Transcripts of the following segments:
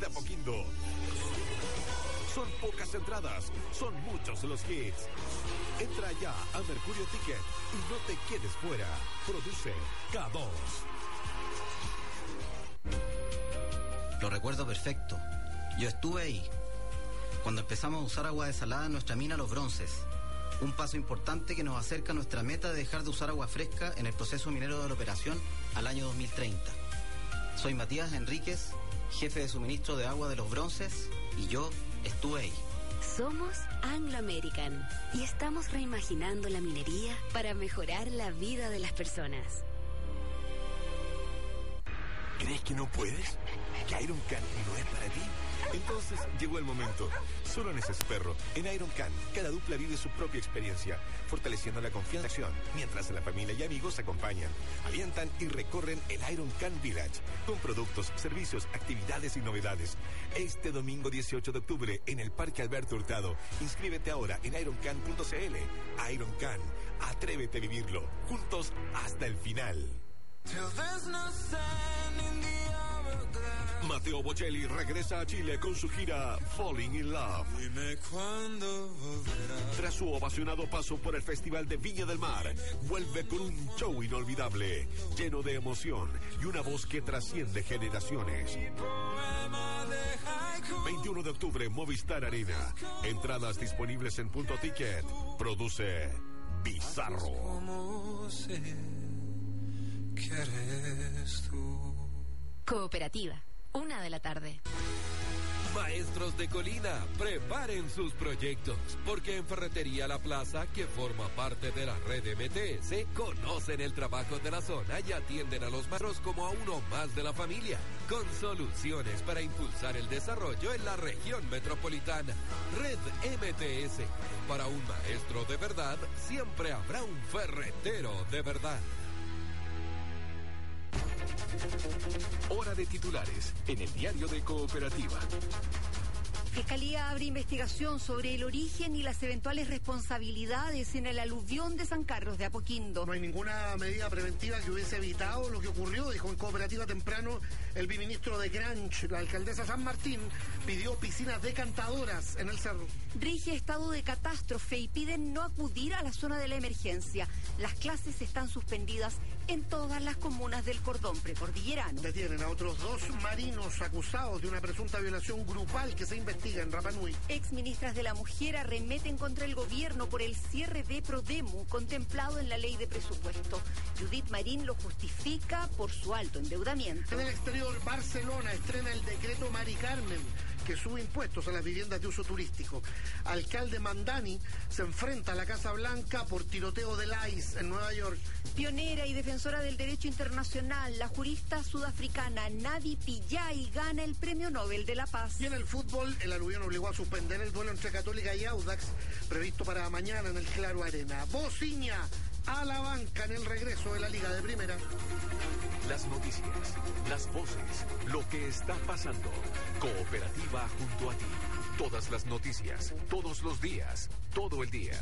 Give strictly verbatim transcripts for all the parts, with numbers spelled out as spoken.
de Apoquindo. Son pocas entradas, son muchos los hits. Entra ya a Mercurio Ticket y no te quedes fuera. Produce K dos. Lo recuerdo perfecto. Yo estuve ahí cuando empezamos a usar agua desalada en nuestra mina Los Bronces. Un paso importante que nos acerca a nuestra meta de dejar de usar agua fresca en el proceso minero de la operación al año dos mil treinta. Soy Matías Enríquez, jefe de suministro de agua de Los Bronces, y yo estuve ahí. Somos Anglo American y estamos reimaginando la minería para mejorar la vida de las personas. ¿Crees que no puedes? ¿Que Iron Can no es para ti? Entonces llegó el momento. Solo en ese perro. En Iron Can, cada dupla vive su propia experiencia, fortaleciendo la confianza y acción, mientras la familia y amigos acompañan, alientan y recorren el Iron Can Village, con productos, servicios, actividades y novedades. Este domingo dieciocho de octubre, en el Parque Alberto Hurtado. Inscríbete ahora en iron can punto c l. Iron Can, atrévete a vivirlo. Juntos hasta el final. Matteo Bocelli regresa a Chile con su gira Falling in Love. Dime cuándo volverás. Tras su ovacionado paso por el Festival de Viña del Mar, vuelve con un show inolvidable, lleno de emoción y una voz que trasciende generaciones. veintiuno de octubre, Movistar Arena. Entradas disponibles en Punto Ticket. Produce Bizarro. ¿Cómo sé que eres tú? Cooperativa, una de la tarde. Maestros de Colina, preparen sus proyectos, porque en Ferretería La Plaza, que forma parte de la red M T S, conocen el trabajo de la zona y atienden a los maestros como a uno más de la familia, con soluciones para impulsar el desarrollo en la región metropolitana. Red M T S, para un maestro de verdad, siempre habrá un ferretero de verdad. Hora de titulares en el diario de Cooperativa. Fiscalía abre investigación sobre el origen y las eventuales responsabilidades en el aluvión de San Carlos de Apoquindo. No hay ninguna medida preventiva que hubiese evitado lo que ocurrió, dijo en Cooperativa temprano el viceministro de Granch. La alcaldesa San Martín pidió piscinas decantadoras en el cerro. Rige estado de catástrofe y piden no acudir a la zona de la emergencia. Las clases están suspendidas en todas las comunas del cordón precordillerano. Detienen a otros dos marinos acusados de una presunta violación grupal que se investiga en Rapa Nui. Exministras de la Mujer arremeten contra el gobierno por el cierre de Prodemu contemplado en la ley de presupuesto. Judith Marín lo justifica por su alto endeudamiento. En el exterior, Barcelona estrena el decreto Mari Carmen, que sube impuestos a las viviendas de uso turístico. Alcalde Mandani se enfrenta a la Casa Blanca por tiroteo del I C E en Nueva York. Pionera y defensora del derecho internacional, la jurista sudafricana Nadi Pillay gana el Premio Nobel de la Paz. Y en el fútbol, el aluvión obligó a suspender el duelo entre Católica y Audax, previsto para mañana en el Claro Arena. Bociña a la banca en el regreso de la Liga de Primera. Las noticias, las voces, lo que está pasando. Cooperativa junto a ti. Todas las noticias, todos los días, todo el día.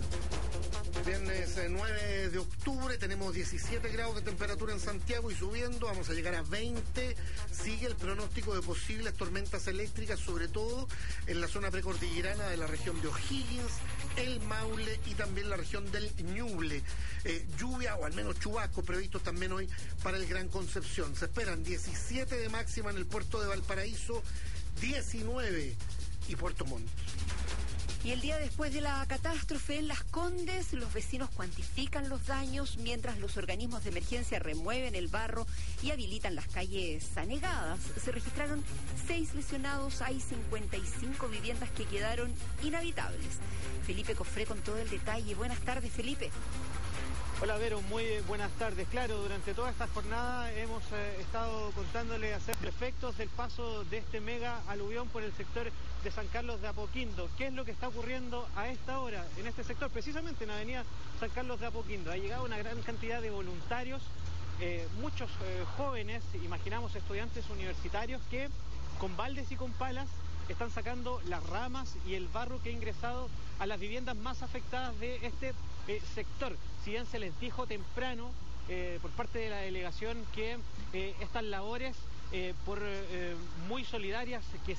Viernes nueve de octubre, tenemos diecisiete grados de temperatura en Santiago y subiendo, vamos a llegar a veinte. Sigue el pronóstico de posibles tormentas eléctricas, sobre todo en la zona precordillerana de la región de O'Higgins, el Maule y también la región del Ñuble. Eh, lluvia o al menos chubascos previstos también hoy para el Gran Concepción. Se esperan diecisiete de máxima en el puerto de Valparaíso, diecinueve y Puerto Montt. Y el día después de la catástrofe en Las Condes, los vecinos cuantifican los daños mientras los organismos de emergencia remueven el barro y habilitan las calles anegadas. Se registraron seis lesionados, hay cincuenta y cinco viviendas que quedaron inhabitables. Felipe Cofré con todo el detalle. Buenas tardes, Felipe. Hola Vero, muy buenas tardes. Claro, durante toda esta jornada hemos eh, estado contándole acerca de efectos del paso de este mega aluvión por el sector de San Carlos de Apoquindo. ¿Qué es lo que está ocurriendo a esta hora en este sector? Precisamente en la avenida San Carlos de Apoquindo. Ha llegado una gran cantidad de voluntarios, eh, muchos eh, jóvenes, imaginamos estudiantes universitarios que con baldes y con palas están sacando las ramas y el barro que ha ingresado a las viviendas más afectadas de este eh, sector. Si bien se les dijo temprano eh, por parte de la delegación que eh, estas labores, eh, por eh, muy solidarias que